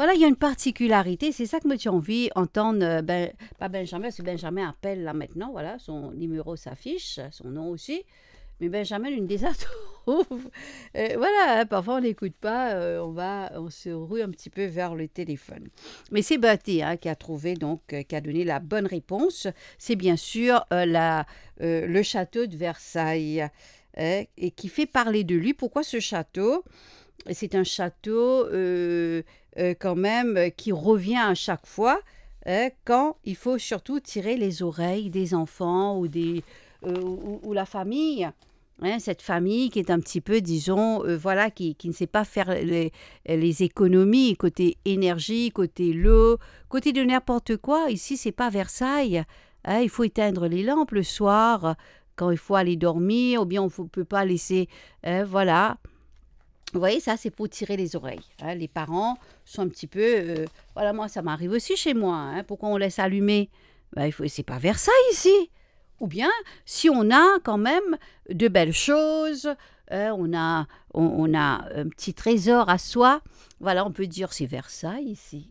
voilà, il y a une particularité, c'est ça que moi j'ai envie d'entendre, pas Benjamin, parce que Benjamin appelle là maintenant, voilà, son numéro s'affiche, son nom aussi, mais Benjamin, une des autres, voilà, hein, parfois on n'écoute pas, on se roule un petit peu vers le téléphone. Mais c'est Bertie hein, qui a trouvé, donc, qui a donné la bonne réponse. C'est bien sûr le château de Versailles, et qui fait parler de lui. Pourquoi ce château? C'est un château quand même qui revient à chaque fois quand il faut surtout tirer les oreilles des enfants ou la famille. Hein, cette famille qui est un petit peu, disons, voilà, qui ne sait pas faire les économies, côté énergie, côté l'eau, côté de n'importe quoi. Ici, c'est pas Versailles. Hein, il faut éteindre les lampes le soir quand il faut aller dormir, ou bien on ne peut pas laisser, voilà. Vous voyez, ça, c'est pour tirer les oreilles. Hein. Les parents sont un petit peu... voilà, moi, ça m'arrive aussi chez moi. Hein. Pourquoi on laisse allumer? C'est pas Versailles ici. Ou bien, si on a quand même de belles choses, on a un petit trésor à soi, voilà, on peut dire c'est Versailles ici.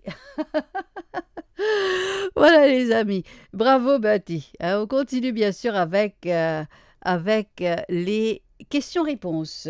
Voilà les amis. Bravo Betty. Hein, on continue bien sûr avec les questions-réponses.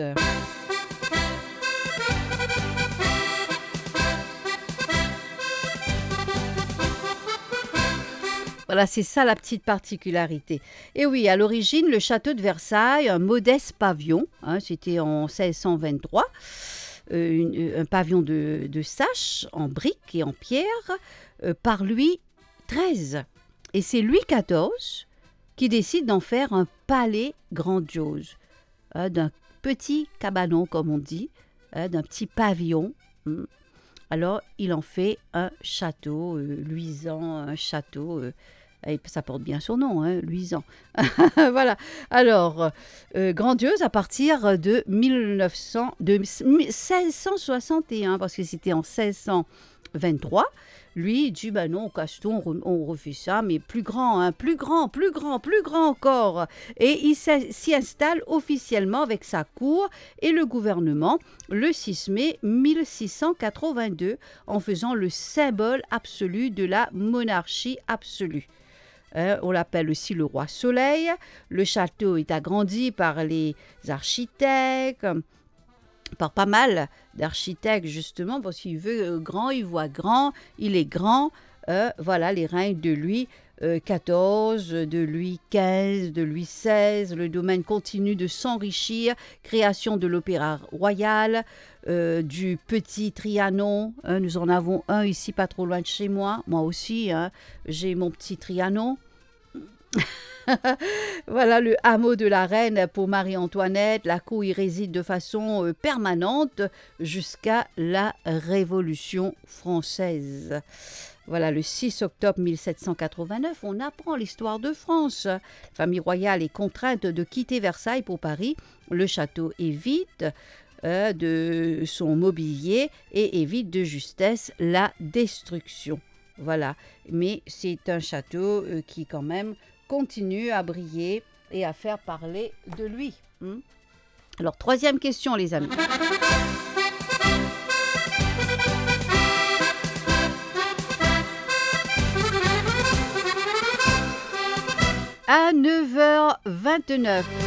Voilà, c'est ça la petite particularité. Et oui, à l'origine, le château de Versailles, un modeste pavillon, hein, c'était en 1623, un pavillon de sache en briques et en pierre, par Louis XIII. Et c'est Louis XIV qui décide d'en faire un palais grandiose, hein, d'un petit cabanon, comme on dit, hein, d'un petit pavillon. Alors, il en fait un château luisant, un château... et ça porte bien son nom, hein, luisant. Voilà. Alors, grandiose à partir de 1661, parce que c'était en 1623. Lui, il dit, ben non, Caston, on refait ça, mais plus grand, hein, plus grand encore. Et il s'y installe officiellement avec sa cour et le gouvernement le 6 mai 1682, en faisant le symbole absolu de la monarchie absolue. On l'appelle aussi le roi soleil. Le château est agrandi par les architectes, par pas mal d'architectes justement, parce qu'il veut grand, il voit grand, il est grand. Voilà les règnes de Louis XIV, de Louis XV, de Louis XVI. Le domaine continue de s'enrichir. Création de l'Opéra Royal, du Petit Trianon. Nous en avons un ici, pas trop loin de chez moi. Moi aussi, hein, j'ai mon petit Trianon. Voilà le hameau de la Reine pour Marie-Antoinette. La cour y réside de façon permanente jusqu'à la Révolution française. Voilà, le 6 octobre 1789, on apprend l'histoire de France. La famille royale est contrainte de quitter Versailles pour Paris. Le château évite de son mobilier et évite de justesse la destruction. Voilà, mais c'est un château qui quand même continue à briller et à faire parler de lui. Alors, troisième question, les amis. À 9h29.